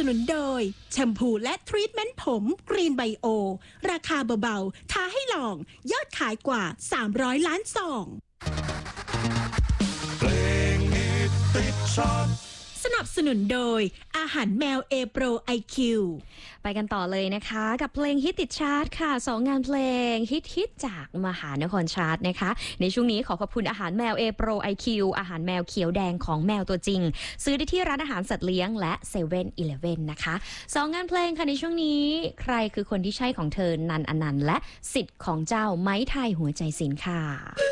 นุนโดยแชมพูและทรีทเมนต์ผมกรีนไบโอราคาเบาๆท้าให้ลองยอดขายกว่า300 ล้านซองเพลงฮิตติดชาร์ตสนับสนุนโดยอาหารแมว A Pro IQ ไปกันต่อเลยนะคะกับเพลงฮิตติดชาร์ตค่ะ2 งานเพลงฮิตจากมหานครชาร์ตนะคะในช่วงนี้ขอขอบคุณอาหารแมว A Pro IQ อาหารแมวเขียวแดงของแมวตัวจริงซื้อได้ที่ร้านอาหารสัตว์เลี้ยงและ7-Eleven นะคะ2 งานเพลงค่ะในช่วงนี้ใครคือคนที่ใช่ของเธอนันอนันต์และสิทธิ์ของเจ้าไม้ไทยหัวใจศิลป์ค่ะ